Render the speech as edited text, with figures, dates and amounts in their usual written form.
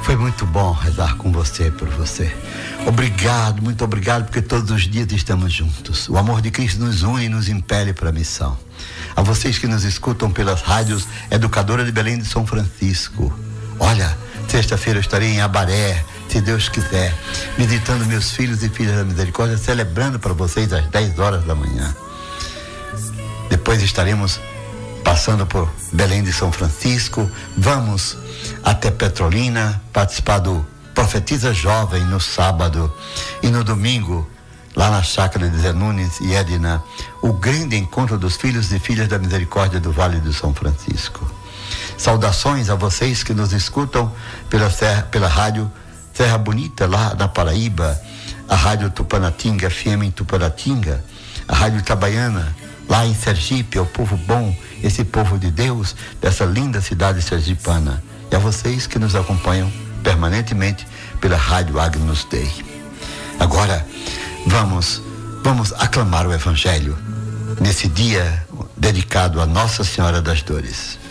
Foi muito bom rezar com você, por você. Obrigado, muito obrigado, porque todos os dias estamos juntos. O amor de Cristo nos une e nos impele para a missão. A vocês que nos escutam pelas rádios Educadora de Belém de São Francisco. Olha, sexta-feira eu estarei em Abaré, se Deus quiser, visitando meus filhos e filhas da misericórdia, celebrando para vocês às 10 horas da manhã. Depois estaremos passando por Belém de São Francisco, vamos até Petrolina, participar do Profetiza Jovem no sábado, e no domingo, lá na chácara de Zé Nunes e Edna, o grande encontro dos filhos e filhas da misericórdia do Vale do São Francisco. Saudações a vocês que nos escutam pela rádio Serra Bonita, lá na Paraíba, a rádio Tupanatinga, FM em Tupanatinga, a rádio Itabaiana, lá em Sergipe, ao povo bom, esse povo de Deus, dessa linda cidade sergipana. E a vocês que nos acompanham permanentemente pela rádio Agnus Dei. Agora, vamos aclamar o Evangelho nesse dia dedicado a Nossa Senhora das Dores.